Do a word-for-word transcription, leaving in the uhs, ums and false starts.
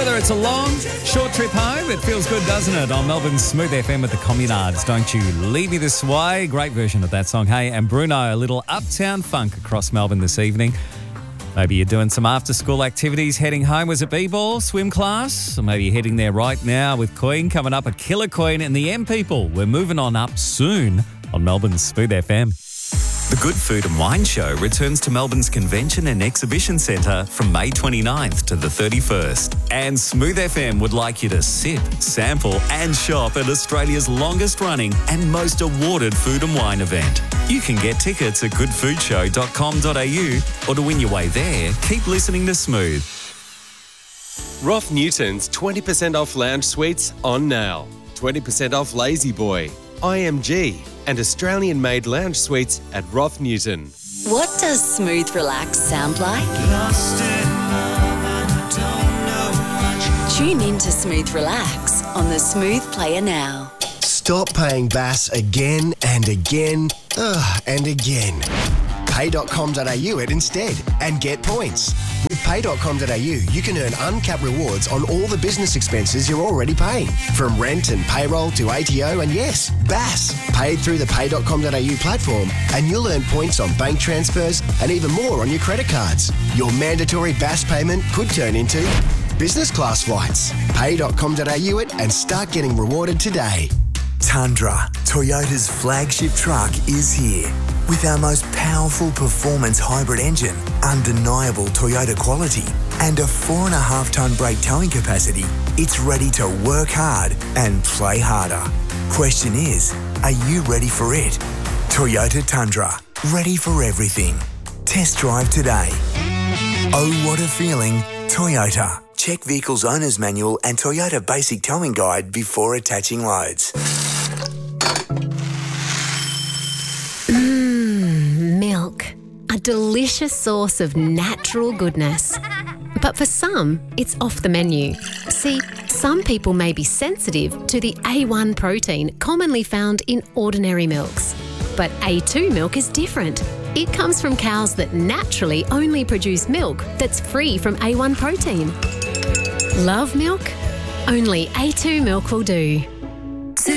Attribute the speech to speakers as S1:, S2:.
S1: Whether it's a long, short trip home, it feels good, doesn't it? On Melbourne's Smooth F M with the Communards. Don't you leave me this way. Great version of that song. Hey, and Bruno, a little uptown funk across Melbourne this evening. Maybe you're doing some after-school activities heading home. Was it b-ball, swim class? Or maybe you're heading there right now with Queen. Coming up, a killer Queen and the M People. We're moving on up soon on Melbourne's Smooth F M. The Good Food and Wine Show returns to Melbourne's Convention and Exhibition Centre from May twenty-ninth to the thirty-first. And Smooth F M would like you to sip, sample and shop at Australia's longest running and most awarded food and wine event. You can get tickets at good food show dot com dot a u, or to win your way there, keep listening to Smooth.
S2: Roth Newton's twenty percent off lounge suites on now. twenty percent off Lazy Boy, I M G and Australian-made lounge suites at Roth Newton.
S3: What does smooth relax sound like? Tune in to Smooth Relax on the Smooth Player now.
S4: Stop paying B A S again and again ugh, and again. pay dot com dot a u it instead and get points. With pay dot com dot a u, you can earn uncapped rewards on all the business expenses you're already paying. From rent and payroll to A T O and yes, B A S. Paid through the pay dot com dot a u platform and you'll earn points on bank transfers and even more on your credit cards. Your mandatory B A S payment could turn into business class flights. pay dot com dot a u it and start getting rewarded today.
S5: Tundra, Toyota's flagship truck, is here. With our most powerful performance hybrid engine, undeniable Toyota quality, and a four and a half tonne brake towing capacity, it's ready to work hard and play harder. Question is, are you ready for it? Toyota Tundra, ready for everything. Test drive today. Oh, what a feeling, Toyota. Check Vehicle's Owner's Manual and Toyota Basic Towing Guide before attaching loads.
S6: Milk, a delicious source of natural goodness. But for some, it's off the menu. See, some people may be sensitive to the A one protein commonly found in ordinary milks. But A two milk is different. It comes from cows that naturally only produce milk that's free from A one protein. Love milk? Only A two milk will do.